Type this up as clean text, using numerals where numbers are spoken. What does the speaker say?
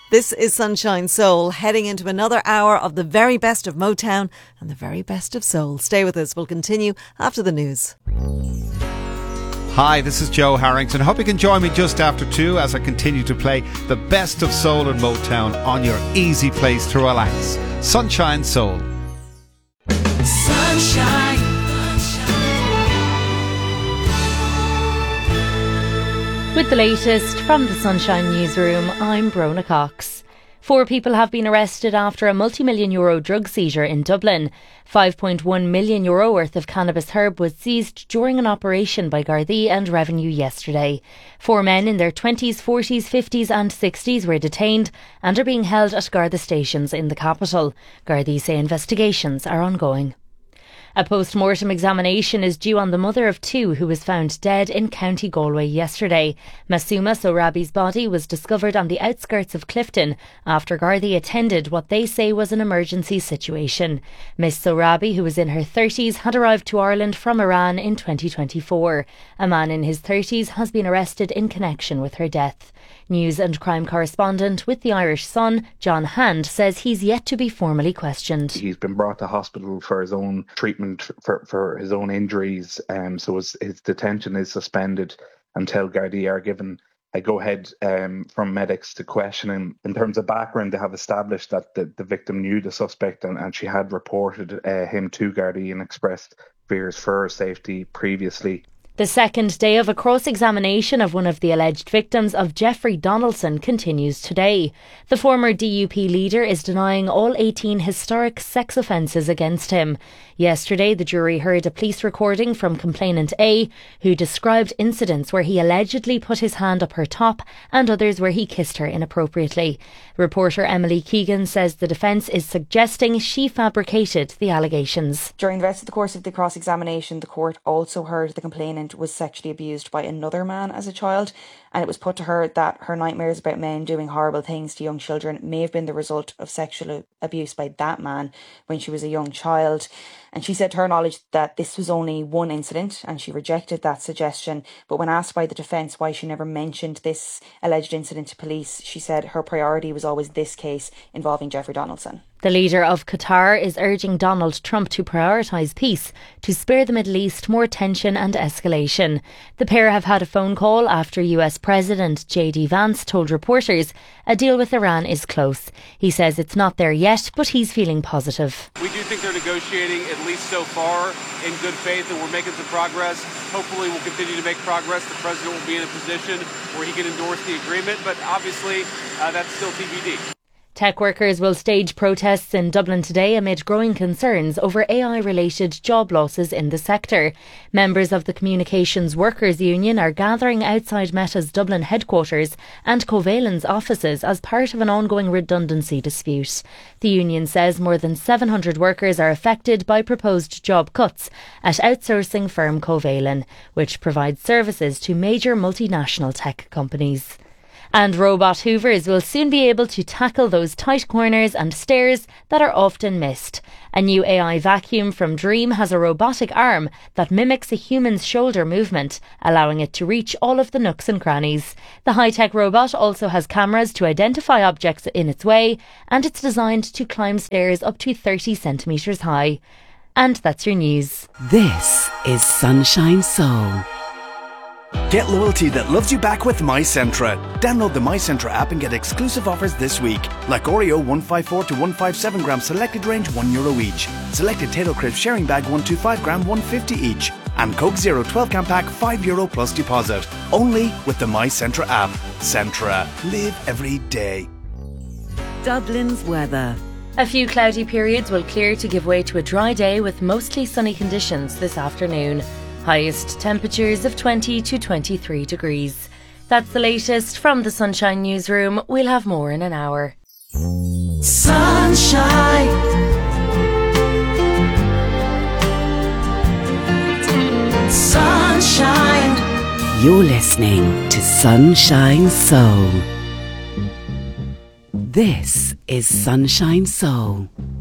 This is Sunshine Soul, heading into another hour of the very best of Motown and the very best of soul. Stay with us. We'll continue after the news. Hi, this is Joe Harrington. Hope you can join me just after 2 as I continue to play the best of soul and Motown on your easy place to relax. Sunshine Soul. Sunshine. With the latest from the Sunshine Newsroom, I'm Brona Cox. 4 people have been arrested after a multi-million euro drug seizure in Dublin. €5.1 million worth of cannabis herb was seized during an operation by Gardaí and Revenue yesterday. 4 men in their 20s, 40s, 50s and 60s were detained and are being held at Garda stations in the capital. Gardaí say investigations are ongoing. A post-mortem examination is due on the mother of 2 who was found dead in County Galway yesterday. Masuma Sorabi's body was discovered on the outskirts of Clifton after Gardaí attended what they say was an emergency situation. Miss Sorabi, who was in her 30s, had arrived to Ireland from Iran in 2024. A man in his 30s has been arrested in connection with her death. News and crime correspondent with the Irish Sun, John Hand, says he's yet to be formally questioned. He's been brought to hospital for his own treatment for his own injuries, so his detention is suspended until Gardaí are given a go-ahead from medics to question him. In terms of background, they have established that the victim knew the suspect and she had reported him to Gardaí and expressed fears for her safety previously. The second day of a cross-examination of one of the alleged victims of Jeffrey Donaldson continues today. The former DUP leader is denying all 18 historic sex offences against him. Yesterday, the jury heard a police recording from complainant A, who described incidents where he allegedly put his hand up her top and others where he kissed her inappropriately. Reporter Emily Keegan says the defence is suggesting she fabricated the allegations. During the rest of the course of the cross-examination, the court also heard the complainant was sexually abused by another man as a child, and it was put to her that her nightmares about men doing horrible things to young children may have been the result of sexual abuse by that man when she was a young child. And she said to her knowledge that this was only one incident, and she rejected that suggestion. But when asked by the defence why she never mentioned this alleged incident to police, she said her priority was always this case involving Jeffrey Donaldson. The leader of Qatar is urging Donald Trump to prioritise peace to spare the Middle East more tension and escalation. The pair have had a phone call after US President J.D. Vance told reporters a deal with Iran is close. He says it's not there yet, but he's feeling positive. We do think they're negotiating, at least so far, in good faith, and we're making some progress. Hopefully we'll continue to make progress. The president will be in a position where he can endorse the agreement, but obviously that's still TBD. Tech workers will stage protests in Dublin today amid growing concerns over AI-related job losses in the sector. Members of the Communications Workers Union are gathering outside Meta's Dublin headquarters and Covalent's offices as part of an ongoing redundancy dispute. The union says more than 700 workers are affected by proposed job cuts at outsourcing firm Covalent, which provides services to major multinational tech companies. And robot hoovers will soon be able to tackle those tight corners and stairs that are often missed. A new AI vacuum from Dream has a robotic arm that mimics a human's shoulder movement, allowing it to reach all of the nooks and crannies. The high-tech robot also has cameras to identify objects in its way, and it's designed to climb stairs up to 30 centimetres high. And that's your news. This is Sunshine Soul. Get loyalty that loves you back with MyCentra. Download the MyCentra app and get exclusive offers this week, like Oreo 154 to 157 gram selected range €1 each, selected Tato Crisp sharing bag 125 gram $1.50 each, and Coke Zero 12 can pack €5 plus deposit. Only with the MyCentra app. Centra. Live every day. Dublin's weather. A few cloudy periods will clear to give way to a dry day with mostly sunny conditions this afternoon. Highest temperatures of 20 to 23 degrees. That's the latest from the Sunshine Newsroom. We'll have more in an hour. Sunshine. Sunshine. You're listening to Sunshine Soul. This is Sunshine Soul.